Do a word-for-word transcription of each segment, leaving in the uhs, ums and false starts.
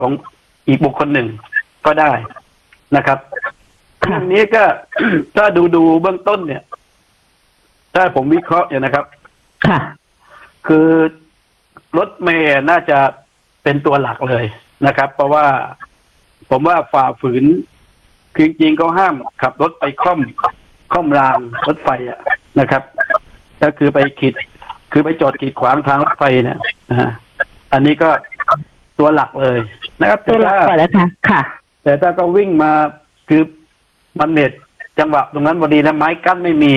ของอีกบุคคลหนึ่งก็ได้นะครับเรื่องนี้ก็ ถ้าดูดูเบื้องต้นเนี่ยถ้าผมวิเคราะห์เนี่ยนะครับค่ะคือรถเมล์น่าจะเป็นตัวหลักเลยนะครับเพราะว่าผมว่าฝ่าฝืนคือจริงๆเขาห้ามขับรถไปค่อมค่อมรางรถไฟอะนะครับก็คือไปขีดคือไปจอดขีดขวางทางรถไฟเนี่ยนะอันนี้ก็ตัวหลักเลยนะครับตัวหลักก่อนแล้วค่ะค่ะแต่ถ้าก็วิ่งมาคือมันเน็ตจังหวะตรงนั้นพอดีนะไม้กั้นไม่มี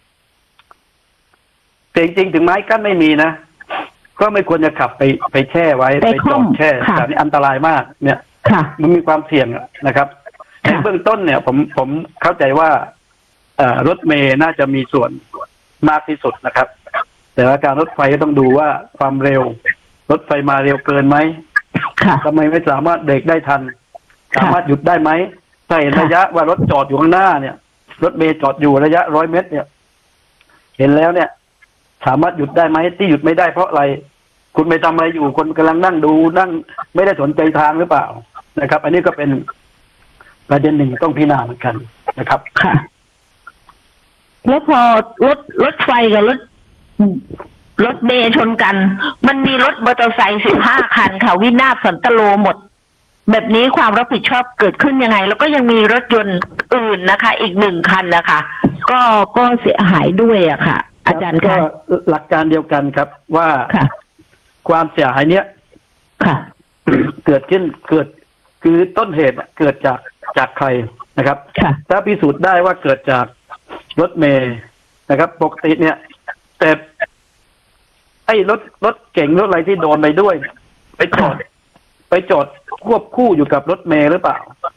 แต่จริงๆถึงไม้กั้นไม่มีนะก็ไม่ควรจะขับไปไปแช่ไว้ไปจอดแช่แต่นี่อันตรายมากเนี่ยมันมีความเสี่ยงนะครับในเบื้องต้นเนี่ยผมผมเข้าใจว่าเอ่อรถเมล์น่าจะมีส่วนมากที่สุดนะครับแต่ว่าการรถไฟก็ต้องดูว่าความเร็วรถไฟมาเร็วเกินไหมทำไมไม่สามารถเบรกได้ทันสามารถหยุดได้ไหมถ้าเห็นระยะว่ารถจอดอยู่ข้างหน้าเนี่ยรถเมล์จอดอยู่ระยะร้อยเมตรเนี่ยเห็นแล้วเนี่ยสามารถหยุดได้ไหมที่หยุดไม่ได้เพราะอะไรคุณไปทำอะไรอยู่คนกำลังนั่งดูนั่งไม่ได้สนใจทางหรือเปล่านะครับอันนี้ก็เป็นประเด็นหนึ่งต้องพิจารณาเหมือนกันนะครับค่ะแล้วพอรถรถไฟกับรถรถเมล์ชนกันมันมีรถมอเตอร์ไซค์สิบห้าคันค่ะวินาศสันตโลหมดแบบนี้ความรับผิดชอบเกิดขึ้นยังไงแล้วก็ยังมีรถยนต์อื่นนะคะอีกหนึ่งคันนะคะก็ก็เสียหายด้วยอะค่ะอาจารย์ก็หลักการเดียวกันครับว่าความเสียหายเนี้ยเกิดขึ้นเกิดคือต้นเหตุเกิดจากจากใครนะครับถ้าพิสูจน์ได้ว่าเกิดจากรถเมล์นะครับปกติเนี่ยแต่ไอ้รถรถเก่งรถอะไรที่โดนไปด้วยไปจอดไปจอดควบคู่อยู่กับรถเมล์หรือเปล่า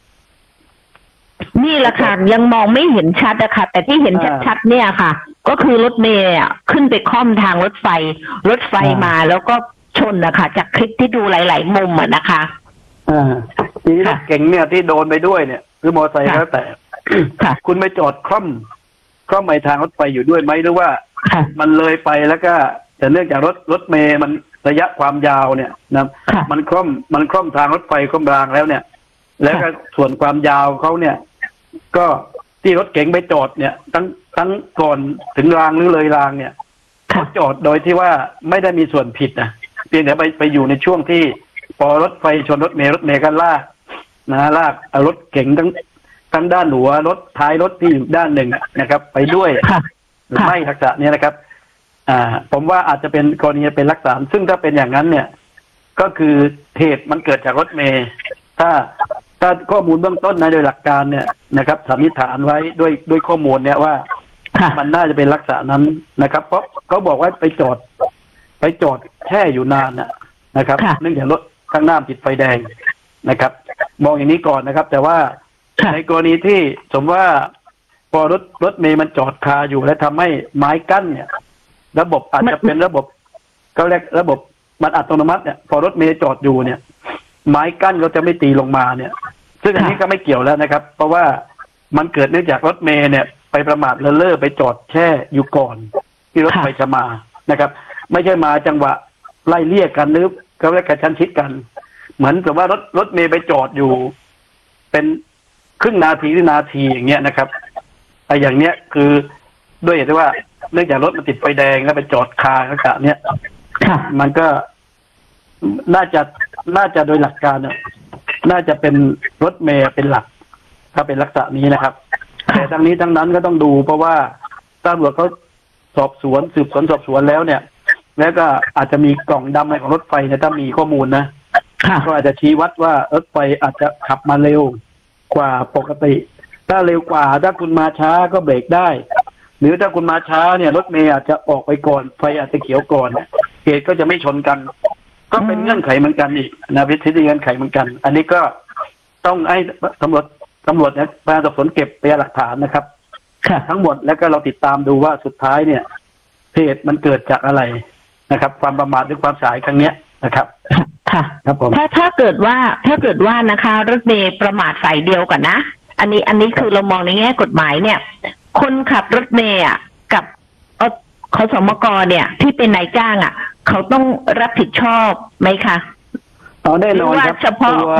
นี่แหละค่ะยังมองไม่เห็นชัดอะค่ะแต่ที่เห็นชัดๆเนี่ยค่ะก็คือรถเมล์ขึ้นไปค่อมทางรถไฟรถไฟมาแล้วก็ชนนะคะจากคลิปที่ดูหลายๆมุมอะนะคะอ่าทีนี้รถเก่งเนี่ยที่โดนไปด้วยเนี่ยคือมอเตอร์ไซค์แล้วแต่คุณไปจอดคล่อมคล่อมไปทางรถไฟอยู่ด้วยไหมหรือว่ามันเลยไปแล้วก็แต่เนื่องจากรถรถเมล์มันระยะความยาวเนี่ยนะมันคล่อมมันคล่อมทางรถไฟคล่อมรางแล้วเนี่ยแล้วก็ส่วนความยาวเขาเนี่ยก็ที่รถเก๋งไปจอดเนี่ยทั้งทั้งก่อนถึงรางหรือเลยรางเนี่ยเขาจอดโดยที่ว่าไม่ได้มีส่วนผิดนะเพียงแต่ไปไปอยู่ในช่วงที่พอรถไฟชนรถเมล์รถเมล์ก็ลากนะลากรถเก๋งทั้งทั้งด้านหัวรถท้ายรถที่อยู่ด้านหนึ่งนะครับไปด้วยหรือไม่ลักษณะนี้นะครับอ่าผมว่าอาจจะเป็นกรณีเป็นลักษณะซึ่งถ้าเป็นอย่างนั้นเนี่ยก็คือเหตุมันเกิดจากรถเมล์ถ้าถ้าข้อมูลเบื้องต้นนะโดยหลักการเนี่ยนะครับสันนิษฐานไว้ด้วยด้วยข้อมูลเนี่ยว่ามันน่าจะเป็นลักษณะนั้นนะครับเพราะเขาบอกว่าไปจอดไปจอดแช่อยู่นานนะนะครับเนื่องจากรถข้างหน้าติดไฟแดงนะครับมองอย่างนี้ก่อนนะครับแต่ว่าในกรณีที่สมมติว่าพอรถรถเมล์มันจอดคาอยู่และทำให้ไม้กั้นเนี่ยระบบอาจจะเป็นระบบเขาเรียกระบบมันอัตโนมัติเนี่ยพอรถเมล์จอดอยู่เนี่ยไม้กั้นก็จะไม่ตีลงมาเนี่ยซึ่งอันนี้ก็ไม่เกี่ยวแล้วนะครับเพราะว่ามันเกิดเนื่องจากรถเมล์เนี่ยไปประมาทเลินเล่อไปจอดแช่อยู่ก่อนที่รถไฟจะมานะครับไม่ใช่มาจังหวะไล่เลี่ยกันหรือเขาเรียกกระชั้นชิดกันเหมือนกับว่ารถรถเมล์ไปจอดอยู่เป็นครึ่งนาทีหรือนาทีอย่างเงี้ยนะครับไอ้อย่างเนี้ยคือด้วยเหตุที่ว่าเนื่องจากรถมันติดไฟแดงแล้วไปจอดคาขณะเนี้ยมันก็น่าจะน่าจะโดยหลักการเนี่ยน่าจะเป็นรถเมล์เป็นหลักถ้าเป็นลักษณะนี้นะครับแต่ทั้งนี้ทั้งนั้นก็ต้องดูเพราะว่าตำรวจเขาสอบสวนสืบสวนสอบสวนแล้วเนี่ยแล้วก็อาจจะมีกล่องดำในของรถไฟเนี่ยถ้ามีข้อมูลนะก็อาจจะชี้วัดว่ารถไฟอาจจะขับมาเร็วกว่าปกติถ้าเร็วกว่าถ้าคุณมาช้าก็เบรกได้หรือถ้าคุณมาช้าเนี่ยรถเมล์อาจจะออกไปก่อนไฟอาจจะเขียวก่อนเหตุก็จะไม่ชนกันก็เป็นเงื่อนไขเหมือนกันอีกนะวิธีเงื่อนไขเหมือนกันอันนี้ก็ต้องให้ตำรวจตำรวจเนี่ยพนักงานสอบสวนเก็บพยานหลักฐานนะครับทั้งหมดแล้วก็เราติดตามดูว่าสุดท้ายเนี่ยเหตุมันเกิดจากอะไรนะครับความประมาทหรือความสายครั้งเนี้ยนะครับค่ะครับผมถ้าถ้าเกิดว่าถ้าเกิดว่านะคะรถเมล์ประมาทฝ่ายเดียวกันนะอันนี้อันนี้คือเรามองในแง่กฎหมายเนี่ยคนขับรถเมล์กับขสมกเนี่ยที่เป็นนายจ้างอ่ะเขาต้องรับผิดชอบไหมคะอ๋อแน่นอนครับเฉพาะ